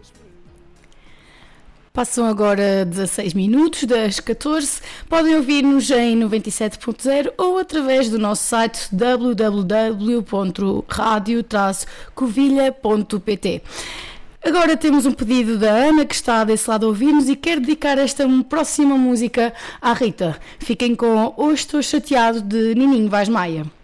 Passam agora 16 minutos das 14. Podem ouvir-nos em 97.0 ou através do nosso site www.radio-covilha.pt. Agora temos um pedido da Ana, que está desse lado a ouvir-nos e quer dedicar esta próxima música à Rita. Fiquem com Hoje Estou Chateado, de Nininho Vaz Maia.